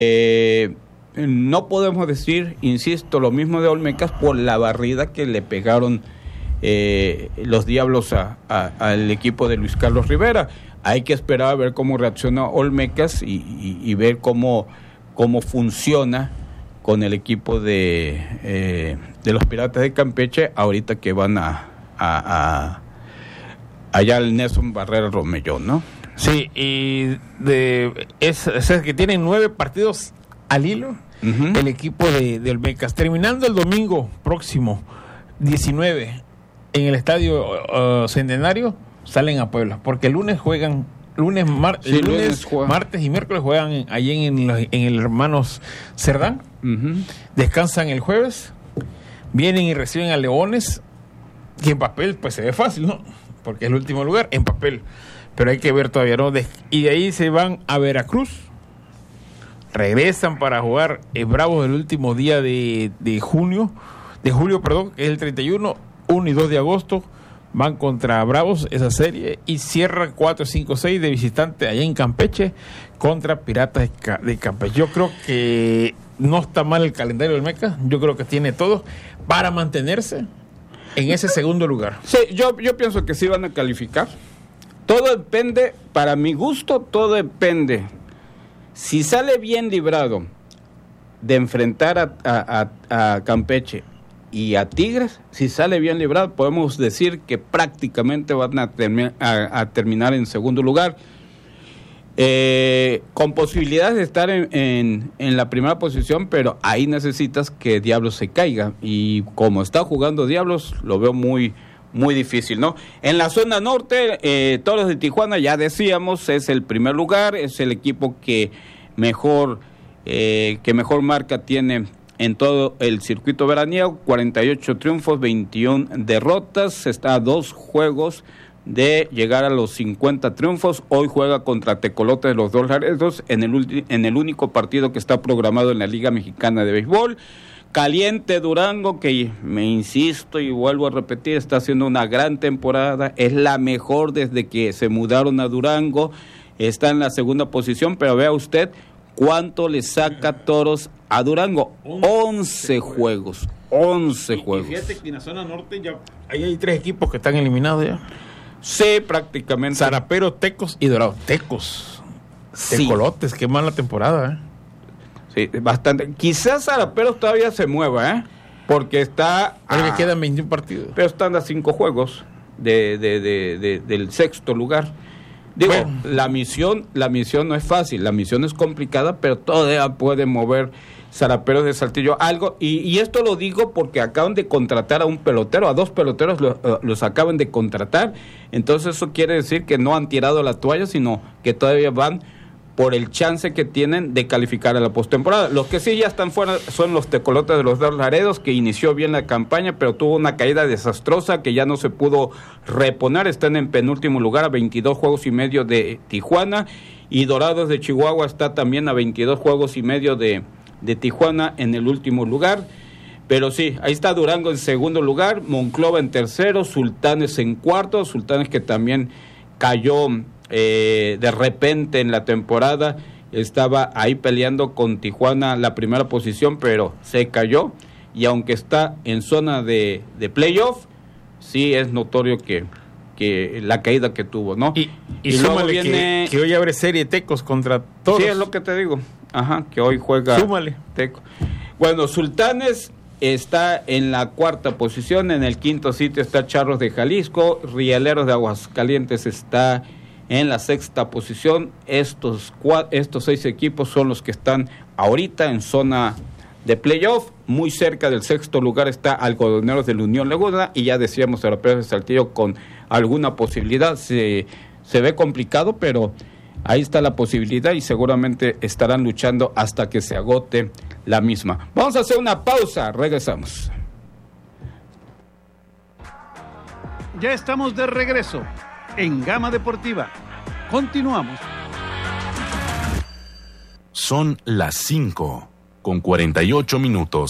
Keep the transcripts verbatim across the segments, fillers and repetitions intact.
Eh, no podemos decir, insisto, lo mismo de Olmecas por la barrida que le pegaron eh, los Diablos a, a, al equipo de Luis Carlos Rivera. Hay que esperar a ver cómo reacciona Olmecas y, y, y ver cómo, cómo funciona con el equipo de, eh, de los Piratas de Campeche ahorita que van a, a, a allá al Nelson Barrera Romellón, ¿no? Sí, y de es, es que tienen nueve partidos al hilo, uh-huh. el equipo de, de Olmecas. Terminando el domingo próximo, diecinueve, en el Estadio uh, Centenario, salen a Puebla, porque el lunes juegan, lunes, mar, sí, el lunes, lunes martes y miércoles juegan en, allí en, en, en el Hermanos Cerdán, uh-huh. descansan el jueves, vienen y reciben a Leones, que en papel pues se ve fácil, ¿no? Porque es el último lugar, en papel. Pero hay que ver todavía, ¿no? De, y de ahí se van a Veracruz, regresan para jugar el Bravos el último día de, de junio, de julio, perdón, que es el treinta y uno, uno y dos de agosto, van contra Bravos esa serie y cierran cuatro, cinco, seis de visitante allá en Campeche contra Piratas de Campeche. Yo creo que no está mal el calendario del Meca, yo creo que tiene todo para mantenerse en ese segundo lugar. Sí, yo, yo pienso que sí van a calificar. Todo depende, para mi gusto, todo depende. Si sale bien librado de enfrentar a, a, a, a Campeche y a Tigres, si sale bien librado, podemos decir que prácticamente van a, termi- a, a terminar en segundo lugar. Eh, con posibilidades de estar en, en, en la primera posición, pero ahí necesitas que Diablos se caiga. Y como está jugando Diablos, lo veo muy... muy difícil, ¿no? En la zona norte, eh, Toros de Tijuana, ya decíamos, es el primer lugar, es el equipo que mejor, eh, que mejor marca tiene en todo el circuito veraniego, cuarenta y ocho triunfos, veintiuna derrotas, está a dos juegos de llegar a los cincuenta triunfos. Hoy juega contra Tecolotes de los Dos Laredos en el, ulti- en el único partido que está programado en la Liga Mexicana de Béisbol. Caliente Durango, que me insisto y vuelvo a repetir, está haciendo una gran temporada, es la mejor desde que se mudaron a Durango, está en la segunda posición, pero vea usted cuánto le saca Toros a Durango, once juegos, once juegos. Y fíjate que en la zona norte ya ahí hay tres equipos que están eliminados ya. Sí, prácticamente. Zaraperos, Tecos y Dorados. Tecos, sí. Tecolotes, qué mala temporada, ¿eh? Sí, bastante. Quizás Zaraperos todavía se mueva, ¿eh? Porque está... Pero que quedan veintiún partidos. Pero están a cinco juegos de, de, de, de, del sexto lugar. Digo, bueno. la misión la misión no es fácil, la misión es complicada, pero todavía puede mover Zaraperos de Saltillo algo. Y, y esto lo digo porque acaban de contratar a un pelotero, a dos peloteros lo, uh, los acaban de contratar. Entonces eso quiere decir que no han tirado la toalla, sino que todavía van por el chance que tienen de calificar a la postemporada. Los que sí ya están fuera son los Tecolotes de los Dos Laredos, que inició bien la campaña, pero tuvo una caída desastrosa que ya no se pudo reponer. Están en penúltimo lugar a veintidós juegos y medio de Tijuana, y Dorados de Chihuahua está también a veintidós juegos y medio de, de Tijuana en el último lugar. Pero sí, ahí está Durango en segundo lugar, Monclova en tercero, Sultanes en cuarto, Sultanes que también cayó Eh, de repente en la temporada, estaba ahí peleando con Tijuana la primera posición, pero se cayó, y aunque está en zona de, de playoff, sí es notorio que, que la caída que tuvo, ¿no? Y, y, y súmale viene... que, que hoy abre serie Tecos contra Toros. Sí, es lo que te digo, ajá, que hoy juega súmale Tecos. Bueno, Sultanes está en la cuarta posición, en el quinto sitio está Charros de Jalisco, Rieleros de Aguascalientes está en la sexta posición. Estos cuatro, estos seis equipos son los que están ahorita en zona de playoff. Muy cerca del sexto lugar está Algodoneros de la Unión Laguna, y ya decíamos Zaraperos de Saltillo con alguna posibilidad. Se, se ve complicado, pero ahí está la posibilidad y seguramente estarán luchando hasta que se agote la misma. Vamos a hacer una pausa, regresamos. Ya estamos de regreso en Gama Deportiva. Continuamos. Son las cinco con cuarenta y ocho minutos.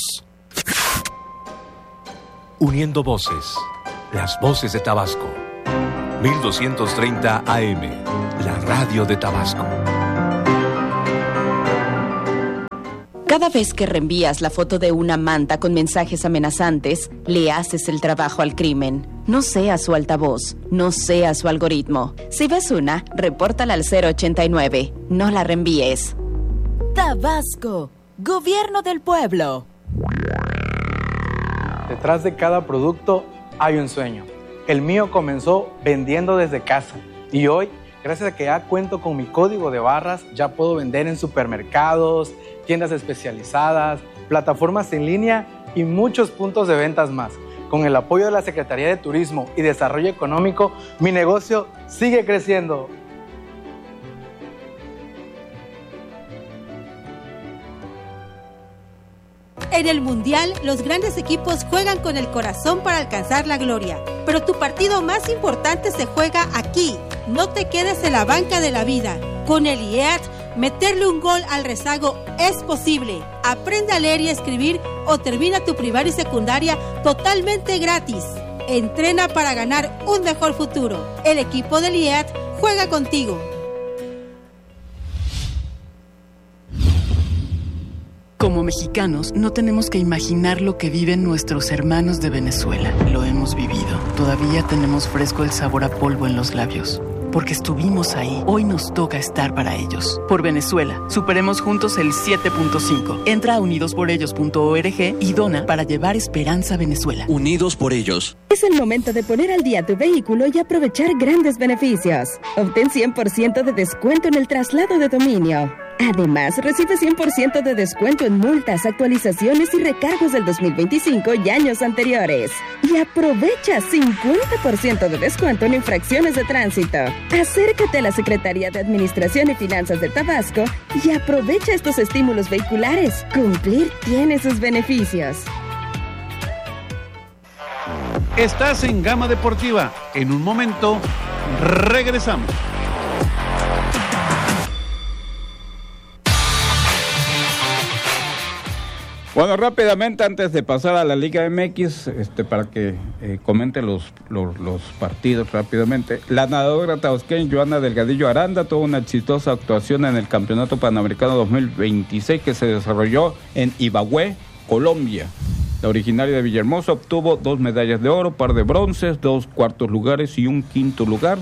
Uniendo voces, las voces de Tabasco. mil doscientos treinta A M, la radio de Tabasco. Cada vez que reenvías la foto de una manta con mensajes amenazantes, le haces el trabajo al crimen. No seas su altavoz, no seas su algoritmo. Si ves una, repórtala al cero ochenta y nueve. No la reenvíes. Tabasco, Gobierno del Pueblo. Detrás de cada producto hay un sueño. El mío comenzó vendiendo desde casa y hoy, gracias a que ya cuento con mi código de barras, ya puedo vender en supermercados, tiendas especializadas, plataformas en línea y muchos puntos de ventas más. Con el apoyo de la Secretaría de Turismo y Desarrollo Económico, mi negocio sigue creciendo. En el Mundial, los grandes equipos juegan con el corazón para alcanzar la gloria. Pero tu partido más importante se juega aquí. No te quedes en la banca de la vida. Con el I E A T, meterle un gol al rezago es posible. Aprende a leer y a escribir o termina tu primaria y secundaria totalmente gratis. Entrena para ganar un mejor futuro. El equipo del I E A T juega contigo. Como mexicanos, no tenemos que imaginar lo que viven nuestros hermanos de Venezuela. Lo hemos vivido. Todavía tenemos fresco el sabor a polvo en los labios. Porque estuvimos ahí, hoy nos toca estar para ellos. Por Venezuela, superemos juntos el siete punto cinco. Entra a unidos por ellos punto org y dona para llevar esperanza a Venezuela. Unidos por ellos. Es el momento de poner al día tu vehículo y aprovechar grandes beneficios. Obtén cien por ciento de descuento en el traslado de dominio. Además, recibe cien por ciento de descuento en multas, actualizaciones y recargos del dos mil veinticinco y años anteriores. Y aprovecha cincuenta por ciento de descuento en infracciones de tránsito. Acércate a la Secretaría de Administración y Finanzas de Tabasco y aprovecha estos estímulos vehiculares. Cumplir tiene sus beneficios. Estás en Gama Deportiva. En un momento, regresamos. Bueno, rápidamente, antes de pasar a la Liga M X, este, para que eh, comente los, los, los partidos rápidamente. La nadadora tabasqueña Joana Delgadillo Aranda tuvo una exitosa actuación en el Campeonato Panamericano dos mil veintiséis que se desarrolló en Ibagué, Colombia. La originaria de Villahermosa obtuvo dos medallas de oro, par de bronces, dos cuartos lugares y un quinto lugar.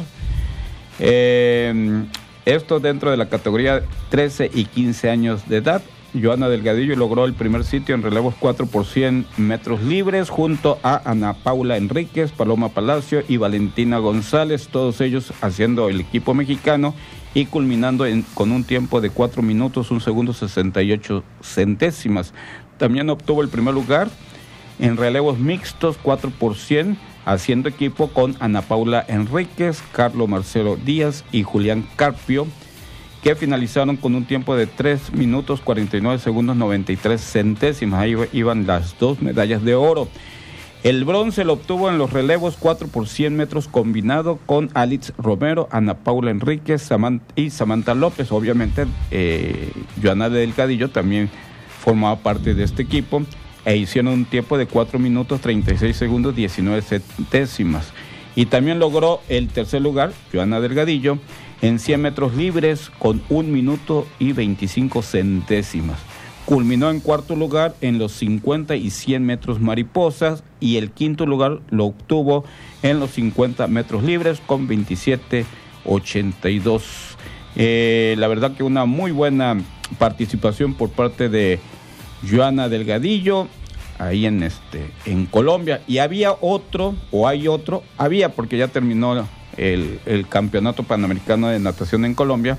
Eh, esto dentro de la categoría trece y quince años de edad. Joana Delgadillo logró el primer sitio en relevos cuatro por cien metros libres junto a Ana Paula Enríquez, Paloma Palacio y Valentina González, todos ellos haciendo el equipo mexicano y culminando en, con un tiempo de cuatro minutos, un segundo sesenta y ocho centésimas. También obtuvo el primer lugar en relevos mixtos cuatro por cien, haciendo equipo con Ana Paula Enríquez, Carlos Marcelo Díaz y Julián Carpio, que finalizaron con un tiempo de tres minutos cuarenta y nueve segundos noventa y tres centésimas. Ahí iban las dos medallas de oro. El bronce lo obtuvo en los relevos cuatro por cien metros combinado con Alix Romero, Ana Paula Enríquez Samant- y Samantha López. Obviamente, eh, Joana Delgadillo también formaba parte de este equipo e hicieron un tiempo de cuatro minutos treinta y seis segundos diecinueve centésimas. Y también logró el tercer lugar, Joana Delgadillo, en cien metros libres con un minuto y veinticinco centésimas. Culminó en cuarto lugar en los cincuenta y cien metros mariposas y el quinto lugar lo obtuvo en los cincuenta metros libres con veintisiete ochenta y dos. Eh, la verdad que una muy buena participación por parte de Joana Delgadillo ahí en este en Colombia. Y había otro, o hay otro, había porque ya terminó El, el campeonato panamericano de natación en Colombia.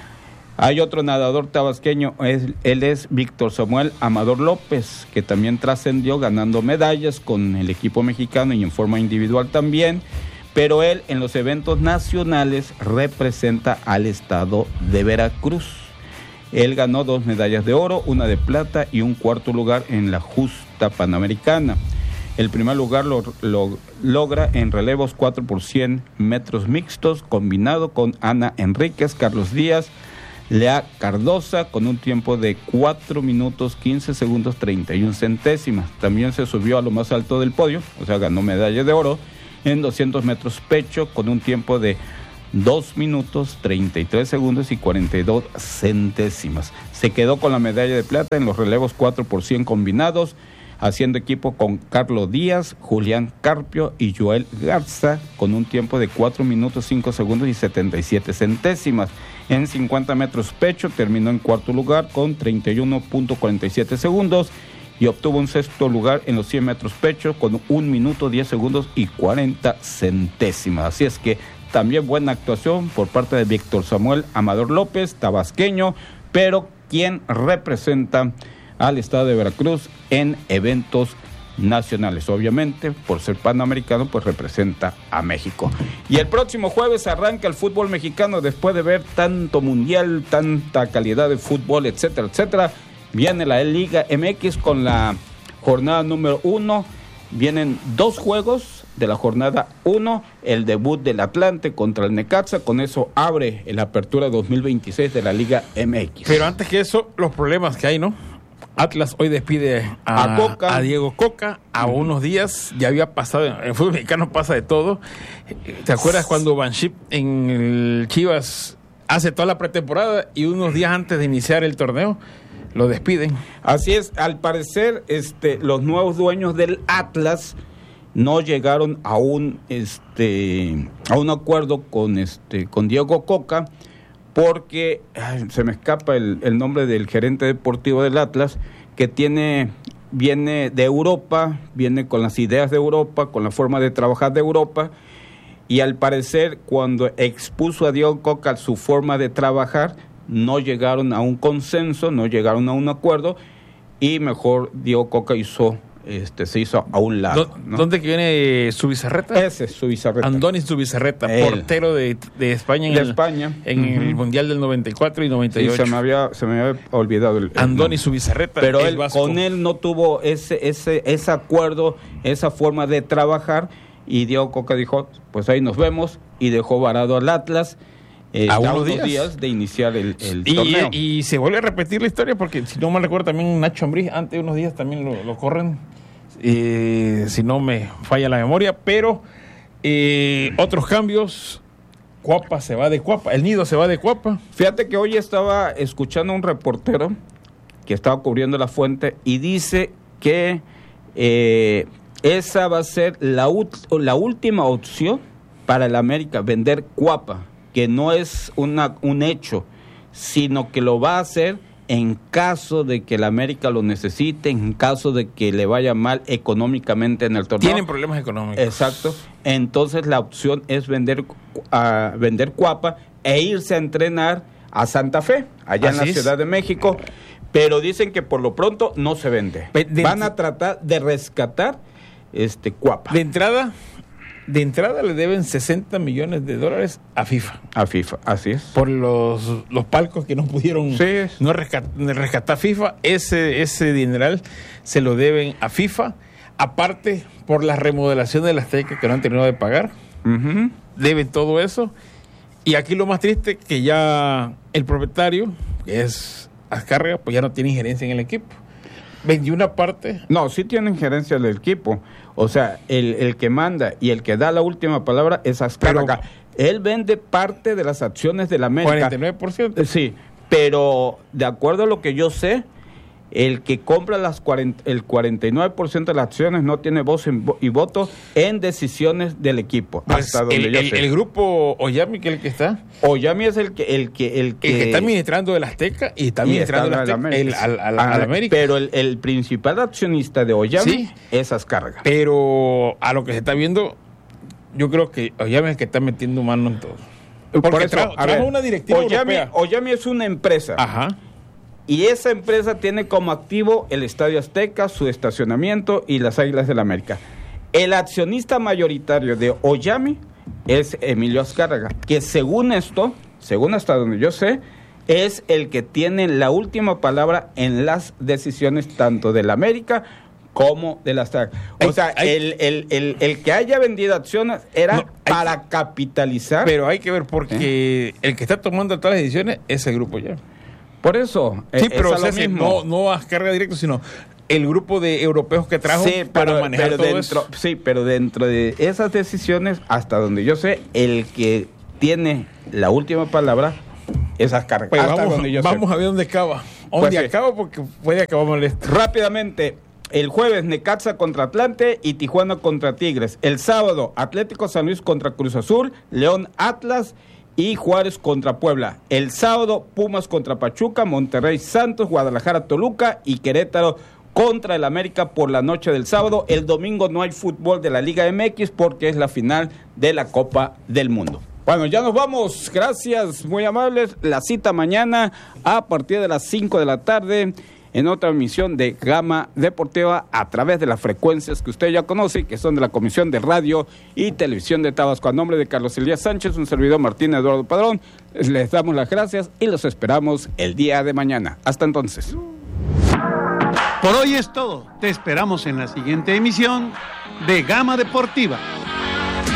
Hay otro nadador tabasqueño, es, él es Víctor Samuel Amador López, que también trascendió ganando medallas con el equipo mexicano y en forma individual también, pero él en los eventos nacionales representa al estado de Veracruz. Él ganó dos medallas de oro, una de plata y un cuarto lugar en la justa panamericana. El primer lugar lo, lo logra en relevos cuatro por cien metros mixtos, combinado con Ana Enríquez, Carlos Díaz, Lea Cardosa, con un tiempo de cuatro minutos quince segundos treinta y una centésimas. También se subió a lo más alto del podio, o sea, ganó medalla de oro en doscientos metros pecho, con un tiempo de dos minutos, treinta y tres segundos y cuarenta y dos centésimas. Se quedó con la medalla de plata en los relevos cuatro por cien combinados, haciendo equipo con Carlos Díaz, Julián Carpio y Joel Garza, con un tiempo de cuatro minutos, cinco segundos y setenta y siete centésimas. En cincuenta metros pecho terminó en cuarto lugar con treinta y uno punto cuarenta y siete segundos y obtuvo un sexto lugar en los cien metros pecho con un minuto, diez segundos y cuarenta centésimas. Así es que también buena actuación por parte de Víctor Samuel Amador López, tabasqueño, pero quien representa al estado de Veracruz en eventos nacionales. Obviamente, por ser panamericano, pues representa a México. Y el próximo jueves arranca el fútbol mexicano después de ver tanto mundial, tanta calidad de fútbol, etcétera, etcétera. Viene la Liga M X con la jornada número uno. Vienen dos juegos de la jornada uno, el debut del Atlante contra el Necaxa. Con eso abre la apertura dos mil veintiséis de la Liga M X. Pero antes que eso, los problemas que hay, ¿no? Atlas hoy despide a, a, Coca. a Diego Coca a uh-huh. unos días. Ya había pasado, en el fútbol mexicano pasa de todo. ¿Te acuerdas cuando Banship en el Chivas hace toda la pretemporada y unos días antes de iniciar el torneo lo despiden? Así es, al parecer este, los nuevos dueños del Atlas no llegaron a un, este, a un acuerdo con, este, con Diego Coca, porque ay, se me escapa el, el nombre del gerente deportivo del Atlas, que tiene viene de Europa, viene con las ideas de Europa, con la forma de trabajar de Europa, y al parecer cuando expuso a Diego Coca su forma de trabajar, no llegaron a un consenso, no llegaron a un acuerdo, y mejor Diego Coca hizo... Este, se hizo a un lado, ¿no? ¿Dónde que viene Zubizarreta? Ese es Zubizarreta. Andoni Zubizarreta, portero de, de España en, de el, España. en Uh-huh. el Mundial del noventa y cuatro y noventa y ocho. Sí, se me había, se me había olvidado el, el Andoni Zubizarreta. Pero él, con él no tuvo ese, ese, ese acuerdo, esa forma de trabajar, y Diego Coca dijo, pues ahí nos vemos, y dejó varado al Atlas. Eh, a unos días. días de iniciar el, el y, torneo. Y, y se vuelve a repetir la historia, porque si no mal recuerdo también Nacho Ambriz, antes de unos días también lo, lo corren. Eh, si no me falla la memoria, pero eh, otros cambios. Cuapa se va de Cuapa, el Nido se va de Cuapa. Fíjate que hoy estaba escuchando a un reportero que estaba cubriendo la fuente y dice que eh, esa va a ser la, la última opción para el América, vender Cuapa, que no es una, un hecho, sino que lo va a hacer en caso de que el América lo necesite, en caso de que le vaya mal económicamente en el torneo. Tienen problemas económicos. Exacto. Entonces la opción es vender, uh, vender Cuapa e irse a entrenar a Santa Fe, allá Así en la es. Ciudad de México. Pero dicen que por lo pronto no se vende. De, Van a tratar de rescatar este Cuapa. De entrada... De entrada le deben sesenta millones de dólares a FIFA. A FIFA, así es. Por los, los palcos que no pudieron sí. no rescat, rescatar FIFA. Ese, ese dineral se lo deben a FIFA. Aparte, por la remodelación de la Azteca que no han terminado de pagar. Uh-huh. Deben todo eso. Y aquí lo más triste, que ya el propietario, que es Azcárraga, pues ya no tiene injerencia en el equipo. Vendió una parte. No, sí tiene injerencia del equipo. O sea, el, el que manda y el que da la última palabra es Azcárraga. Pero, él vende parte de las acciones de la América. cuarenta y nueve por ciento. Sí, pero de acuerdo a lo que yo sé, el que compra las cuarenta, el cuarenta y nueve por ciento de las acciones no tiene voz en, y voto en decisiones del equipo. Pues hasta donde el, yo el, sé. El grupo Oyami, que es el que está. Oyami es el que el que el que, el que está administrando el Azteca y está administrando el Azteca, el, al, al, al, al América. Pero el, el principal accionista de Oyami sí, es Azcárraga. Pero a lo que se está viendo, yo creo que Oyami es el que está metiendo mano en todo. Porque Por eso, trajo, trajo una directiva Oyami, europea. Oyami es una empresa. Ajá. Y esa empresa tiene como activo el Estadio Azteca, su estacionamiento y las Águilas del América. El accionista mayoritario de Oyami es Emilio Azcárraga, que según esto, según hasta donde yo sé, es el que tiene la última palabra en las decisiones tanto del América como de la Azteca. O hay, sea, hay, el, el, el, el que haya vendido acciones era no, hay, para capitalizar. Pero hay que ver porque ¿eh? el que está tomando todas las decisiones es el grupo ya. Por eso, sí, pero o sea, sí, no, no Azcárraga directo, sino el grupo de europeos que trajo sí, para pero, manejar pero todo dentro, eso. Sí, pero dentro de esas decisiones, hasta donde yo sé, el que tiene la última palabra esas cargas. Pues vamos, vamos a ver dónde acaba. ¿Dónde pues acaba? Sí. Porque puede acabar molesto. Rápidamente, el jueves Necaxa contra Atlante y Tijuana contra Tigres. El sábado Atlético San Luis contra Cruz Azul, León Atlas y Juárez contra Puebla. El sábado Pumas contra Pachuca, Monterrey Santos, Guadalajara Toluca y Querétaro contra el América por la noche del sábado. El domingo no hay fútbol de la Liga M X porque es la final de la Copa del Mundo. Bueno, ya nos vamos. Gracias, muy amables. La cita mañana a partir de las cinco de la tarde en otra emisión de Gama Deportiva a través de las frecuencias que usted ya conoce, que son de la Comisión de Radio y Televisión de Tabasco. A nombre de Carlos Elías Sánchez, un servidor Martín Eduardo Padrón, les damos las gracias y los esperamos el día de mañana. Hasta entonces. Por hoy es todo. Te esperamos en la siguiente emisión de Gama Deportiva.